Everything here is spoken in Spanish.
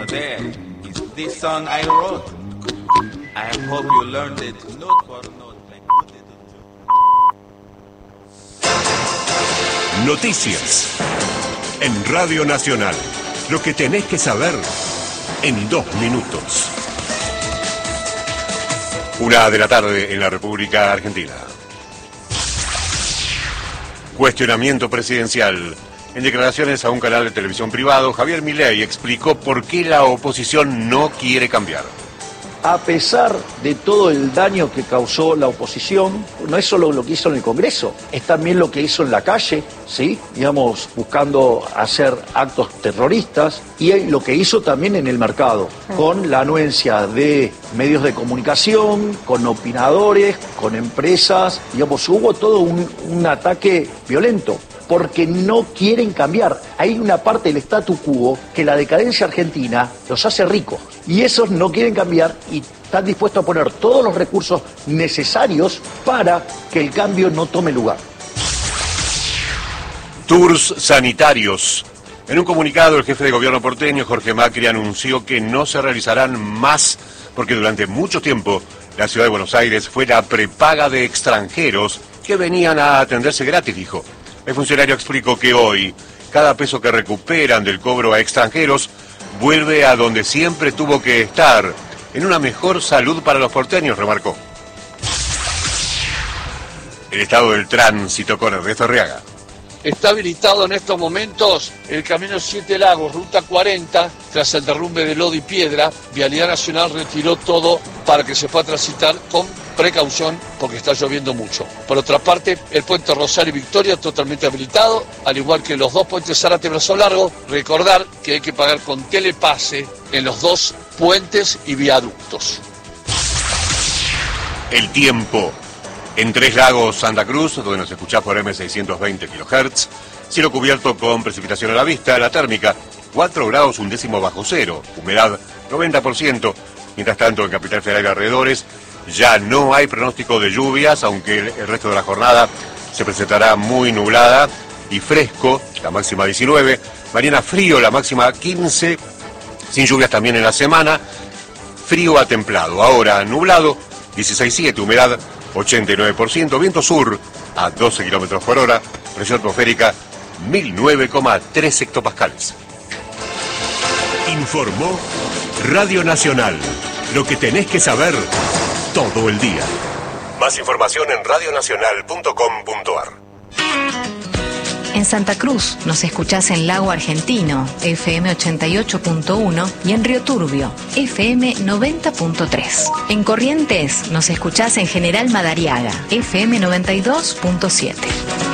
Now there is this song I wrote. I hope you learned it note for note. Noticias en Radio Nacional. Lo que tenés que saber en 2 minutos. 1 de la tarde en la República Argentina. Cuestionamiento presidencial. En declaraciones a un canal de televisión privado, Javier Milei explicó por qué la oposición no quiere cambiar. A pesar de todo el daño que causó la oposición, no es solo lo que hizo en el Congreso, es también lo que hizo en la calle, ¿sí? Digamos, buscando hacer actos terroristas, y lo que hizo también en el mercado, con la anuencia de medios de comunicación, con opinadores, con empresas, digamos, hubo todo un ataque violento. Porque no quieren cambiar. Hay una parte del statu quo que la decadencia argentina los hace ricos. Y esos no quieren cambiar y están dispuestos a poner todos los recursos necesarios para que el cambio no tome lugar. Tours sanitarios. En un comunicado, el jefe de gobierno porteño, Jorge Macri, anunció que no se realizarán más porque durante mucho tiempo la ciudad de Buenos Aires fue la prepaga de extranjeros que venían a atenderse gratis, dijo. El funcionario explicó que hoy, cada peso que recuperan del cobro a extranjeros vuelve a donde siempre tuvo que estar, en una mejor salud para los porteños, remarcó. El estado del tránsito con Ernesto Arriaga. Está habilitado en estos momentos el Camino 7 Lagos, Ruta 40, tras el derrumbe de lodo y piedra. Vialidad Nacional retiró todo para que se pueda transitar con precaución porque está lloviendo mucho. Por otra parte, el puente Rosario y Victoria totalmente habilitado, al igual que los 2 puentes Zárate y Brazo Largo. Recordar que hay que pagar con telepase en los 2 puentes y viaductos. El tiempo. En Tres Lagos, Santa Cruz, donde nos escuchás por M620 kHz, cielo cubierto con precipitación a la vista, la térmica 4 grados 1/10 bajo cero, humedad 90%. Mientras tanto, en Capital Federal y alrededores ya no hay pronóstico de lluvias, aunque el resto de la jornada se presentará muy nublada y fresco, la máxima 19, mañana frío, la máxima 15, sin lluvias también en la semana, frío a templado, ahora nublado, 16,7, humedad 89%, viento sur a 12 km por hora, presión atmosférica 1009,3 hectopascales. Informó Radio Nacional. Lo que tenés que saber todo el día. Más información en radionacional.com.ar. En Santa Cruz nos escuchás en Lago Argentino, FM 88.1, y en Río Turbio, FM 90.3. En Corrientes nos escuchás en General Madariaga, FM 92.7.